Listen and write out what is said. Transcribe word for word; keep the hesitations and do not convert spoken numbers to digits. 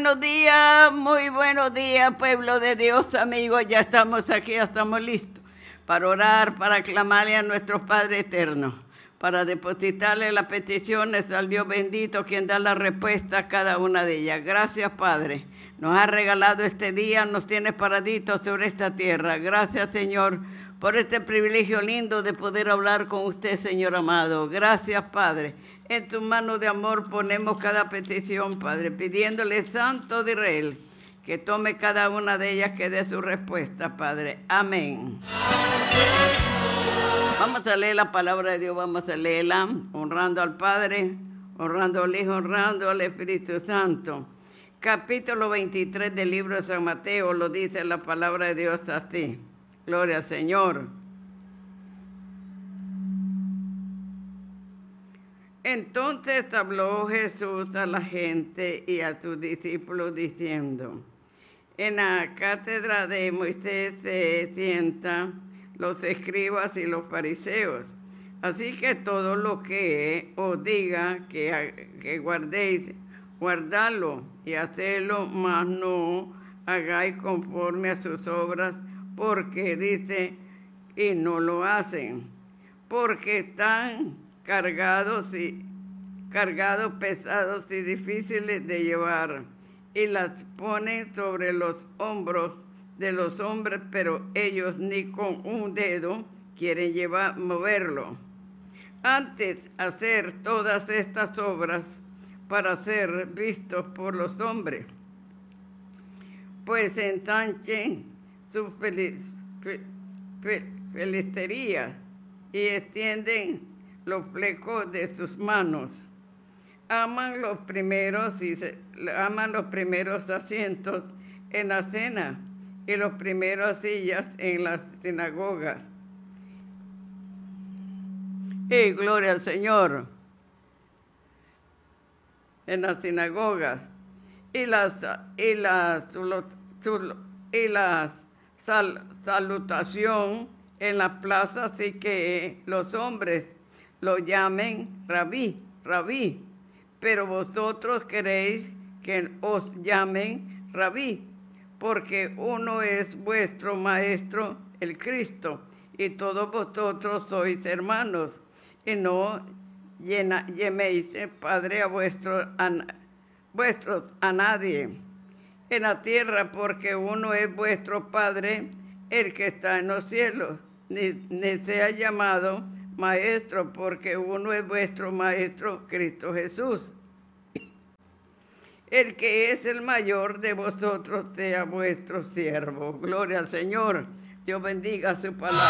buenos días, muy buenos días, pueblo de Dios, amigos. Ya estamos aquí, ya estamos listos para orar, para clamarle a nuestro Padre eterno, para depositarle las peticiones al Dios bendito, quien da la respuesta a cada una de ellas. Gracias, Padre. Nos ha regalado este día, nos tiene paraditos sobre esta tierra. Gracias, Señor, por este privilegio lindo de poder hablar con usted, Señor amado. Gracias, Padre. En tus manos de amor ponemos cada petición, Padre, pidiéndole, Santo de Israel, que tome cada una de ellas, que dé su respuesta, Padre. Amén. Vamos a leer la palabra de Dios, vamos a leerla, honrando al Padre, honrando al Hijo, honrando al Espíritu Santo. Capítulo veintitrés del libro de San Mateo, lo dice la palabra de Dios así. Gloria al Señor. Entonces habló Jesús a la gente y a sus discípulos diciendo: en la cátedra de Moisés se sientan los escribas y los fariseos. Así que todo lo que os diga que, que guardéis, guardadlo y hacedlo, mas no hagáis conforme a sus obras, porque dice, y no lo hacen, porque están cargados y cargados, pesados y difíciles de llevar, y las ponen sobre los hombros de los hombres, pero ellos ni con un dedo quieren llevar, moverlo. Antes hacer todas estas obras para ser vistos por los hombres, pues ensanchen sus filisterías y extienden los flecos de sus manos. Aman los primeros y se, aman los primeros asientos en la cena y los primeros sillas en las sinagogas. Y gloria al Señor. En las sinagogas y las y las y la sal, salutación en las plazas, y que los hombres lo llamen rabí, rabí, pero vosotros queréis que os llamen rabí, porque uno es vuestro maestro, el Cristo, y todos vosotros sois hermanos, y no llena, llaméis Padre a vuestros a, vuestros a nadie en la tierra, porque uno es vuestro Padre, el que está en los cielos, ni, ni sea llamado Maestro, porque uno es vuestro Maestro, Cristo Jesús. El que es el mayor de vosotros sea vuestro siervo. Gloria al Señor. Dios bendiga su palabra.